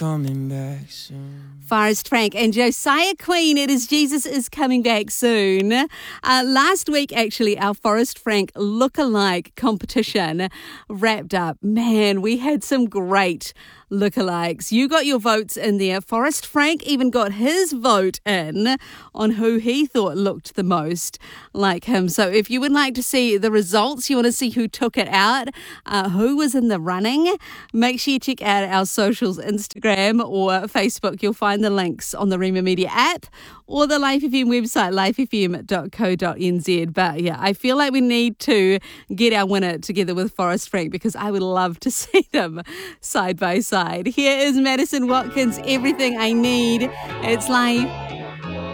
coming back soon. Forrest Frank and Josiah Queen. It is Jesus is Coming Back Soon. Last week, actually, our Forrest Frank lookalike competition wrapped up. Man, we had some great lookalikes. You got your votes in there. Forrest Frank even got his vote in on who he thought looked the most like him. So if you would like to see the results, you want to see who took it out, who was in the running, make sure you check out our socials, Instagram or Facebook. You'll find the links on the Rima Media app or the Life FM website, lifefm.co.nz. But yeah, I feel like we need to get our winner together with Forrest Frank because I would love to see them side by side. Here is Madison Watkins, Everything I Need. It's live.